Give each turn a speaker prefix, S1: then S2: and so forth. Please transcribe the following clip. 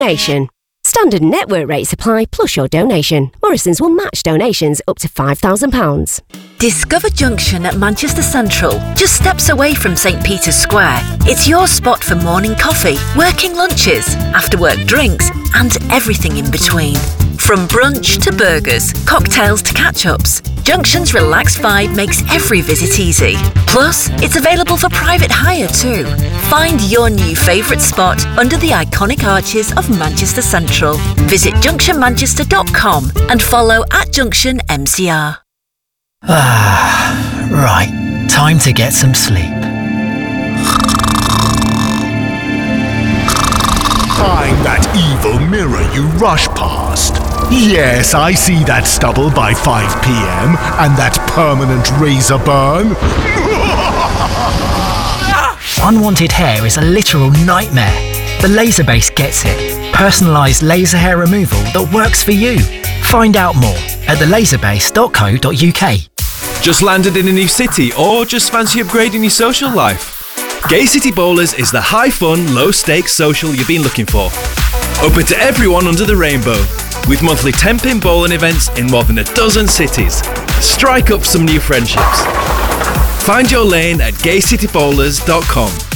S1: donation. Standard network rates apply plus your donation. Morrisons will match donations up to £5,000.
S2: Discover Junction at Manchester Central, just steps away from St Peter's Square. It's your spot for morning coffee, working lunches, after-work drinks, and everything in between. From brunch to burgers, cocktails to catch-ups, Junction's relaxed vibe makes every visit easy. Plus, it's available for private hire too. Find your new favourite spot under the iconic arches of Manchester Central. Visit junctionmanchester.com and follow @JunctionMCR.
S3: Right, time to get some sleep.
S4: I'm that evil mirror you rush past. Yes, I see that stubble by 5 p.m. and that permanent razor burn.
S3: Unwanted hair is a literal nightmare. The Laserbase gets it. Personalised laser hair removal that works for you. Find out more at thelaserbase.co.uk.
S5: Just landed in a new city or just fancy upgrading your social life? Gay City Bowlers is the high-fun, low-stakes social you've been looking for. Open to everyone under the rainbow, with monthly 10-pin bowling events in more than a dozen cities. Strike up some new friendships. Find your lane at gaycitybowlers.com.